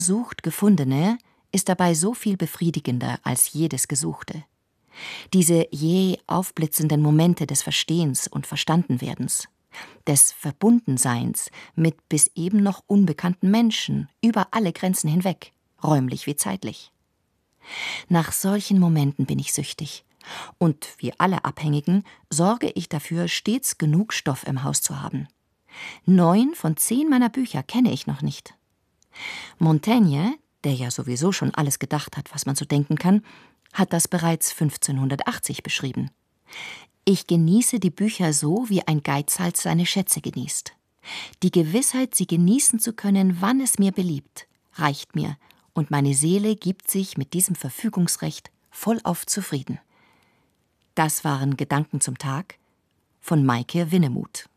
Sucht Gefundene ist dabei so viel befriedigender als jedes Gesuchte. Diese jäh aufblitzenden Momente des Verstehens und Verstandenwerdens, des Verbundenseins mit bis eben noch unbekannten Menschen über alle Grenzen hinweg, räumlich wie zeitlich. Nach solchen Momenten bin ich süchtig. Und wie alle Abhängigen sorge ich dafür, stets genug Stoff im Haus zu haben. 9 von 10 meiner Bücher kenne ich noch nicht. Montaigne, der ja sowieso schon alles gedacht hat, was man so denken kann, hat das bereits 1580 beschrieben. Ich genieße die Bücher so, wie ein Geizhals seine Schätze genießt. Die Gewissheit, sie genießen zu können, wann es mir beliebt, reicht mir, und meine Seele gibt sich mit diesem Verfügungsrecht vollauf zufrieden. Das waren Gedanken zum Tag von Maike Winnemuth.